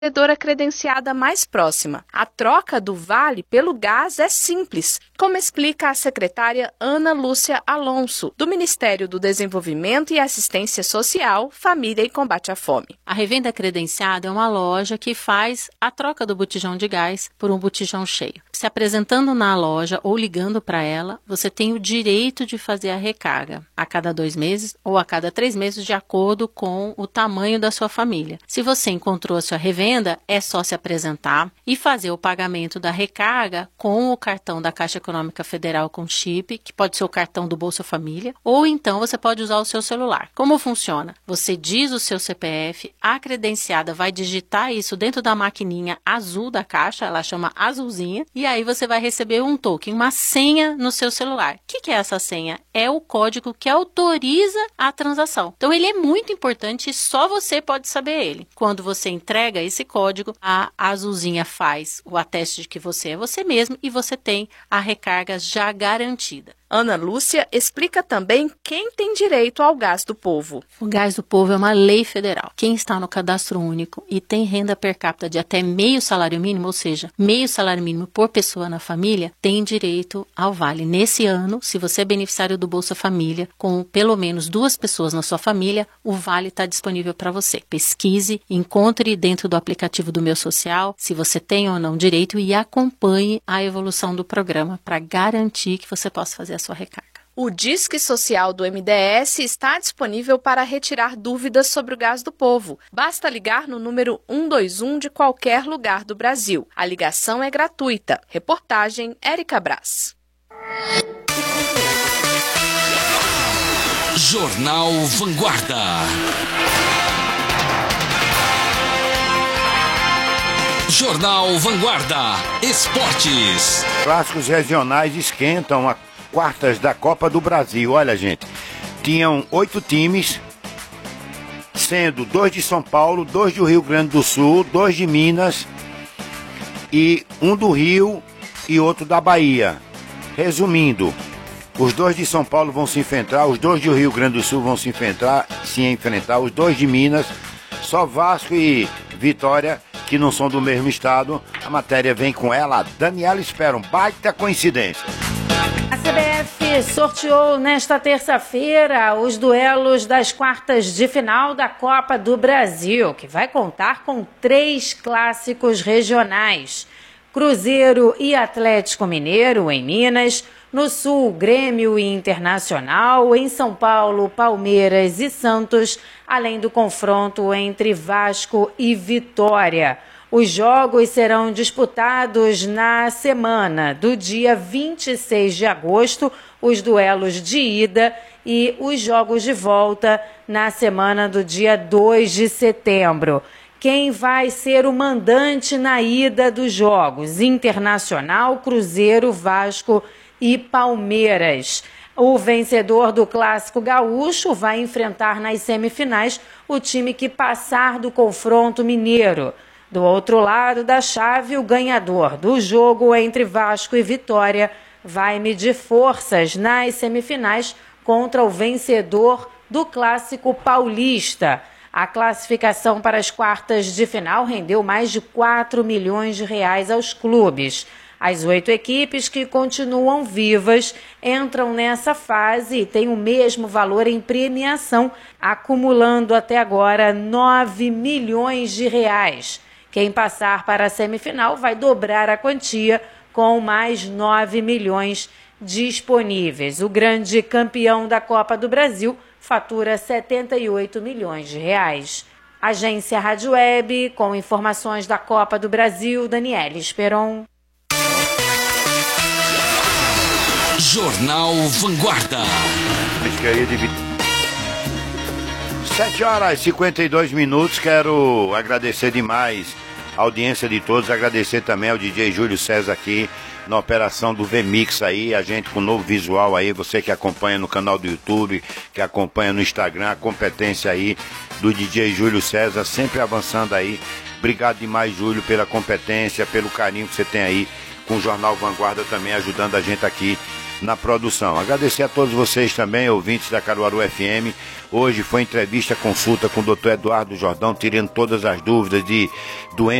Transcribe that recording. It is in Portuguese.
fornecedora credenciada mais próxima. A troca do vale pelo gás é simples, como explica a secretária Ana Lúcia Alonso, do Ministério do Desenvolvimento e Assistência Social, Família e Combate à Fome. A revenda credenciada é uma loja que faz a troca do botijão de gás por um botijão cheio. Se apresentando na loja ou ligando para ela, você tem o direito de fazer a recarga a cada 2 meses ou a cada 3 meses, de acordo com o tamanho da sua família. Se você encontrou a sua revenda, é só se apresentar e fazer o pagamento da recarga com o cartão da Caixa Econômica Federal com chip, que pode ser o cartão do Bolsa Família, ou então você pode usar o seu celular. Como funciona? Você diz o seu CPF, a credenciada vai digitar isso dentro da maquininha azul da Caixa, ela chama azulzinha, e aí você vai receber um token, uma senha no seu celular. O que é essa senha? É o código que autoriza a transação. Então ele é muito importante e só você pode saber ele. Quando você entrega esse código, a azulzinha faz o ateste de que você é você mesmo e você tem a recarga já garantida. Ana Lúcia explica também quem tem direito ao Gás do Povo. O Gás do Povo é uma lei federal. Quem está no cadastro único e tem renda per capita de até meio salário mínimo, ou seja, meio salário mínimo por pessoa na família, tem direito ao vale. Nesse ano, se você é beneficiário do Bolsa Família, com pelo menos 2 pessoas na sua família, o vale está disponível para você. Pesquise, encontre dentro do aplicativo do Meu Social se você tem ou não direito e acompanhe a evolução do programa para garantir que você possa fazer a sua recarga. O Disque Social do MDS está disponível para retirar dúvidas sobre o Gás do Povo. Basta ligar no número 121 de qualquer lugar do Brasil. A ligação é gratuita. Reportagem Érica Brás. Jornal Vanguarda. Jornal Vanguarda. Esportes. Clássicos regionais esquentam a quartas da Copa do Brasil. Olha, gente, tinham 8 times, sendo 2 de São Paulo, 2 do Rio Grande do Sul, 2 de Minas e 1 do Rio e outro da Bahia. Resumindo, os 2 de São Paulo vão se enfrentar, os 2 do Rio Grande do Sul vão se enfrentar, os 2 de Minas, só Vasco e Vitória, que não são do mesmo estado. A matéria vem com ela, Daniela Espera, baita coincidência. A CBF sorteou nesta terça-feira os duelos das quartas de final da Copa do Brasil, que vai contar com 3 clássicos regionais. Cruzeiro e Atlético Mineiro em Minas, no Sul, Grêmio e Internacional, em São Paulo, Palmeiras e Santos, além do confronto entre Vasco e Vitória. Os jogos serão disputados na semana do dia 26 de agosto, os duelos de ida, e os jogos de volta na semana do dia 2 de setembro. Quem vai ser o mandante na ida dos jogos? Internacional, Cruzeiro, Vasco e Palmeiras. O vencedor do Clássico Gaúcho vai enfrentar nas semifinais o time que passar do confronto mineiro. Do outro lado da chave, o ganhador do jogo entre Vasco e Vitória vai medir forças nas semifinais contra o vencedor do Clássico Paulista. A classificação para as quartas de final rendeu mais de 4 milhões de reais aos clubes. As 8 equipes que continuam vivas entram nessa fase e têm o mesmo valor em premiação, acumulando até agora 9 milhões de reais. Quem passar para a semifinal vai dobrar a quantia com mais 9 milhões disponíveis. O grande campeão da Copa do Brasil fatura 78 milhões de reais. Agência Rádio Web, com informações da Copa do Brasil, Daniela Esperon. Jornal Vanguarda. 7h52. Quero agradecer demais a audiência de todos, agradecer também ao DJ Júlio César aqui na operação do VMix aí, a gente com novo visual aí, você que acompanha no canal do YouTube, que acompanha no Instagram, a competência aí do DJ Júlio César, sempre avançando aí. Obrigado demais, Júlio, pela competência, pelo carinho que você tem aí com o Jornal Vanguarda também, ajudando a gente aqui na produção. Agradecer a todos vocês também, ouvintes da Caruaru FM. Hoje foi entrevista, consulta com o Dr. Eduardo Jordão, tirando todas as dúvidas de doenças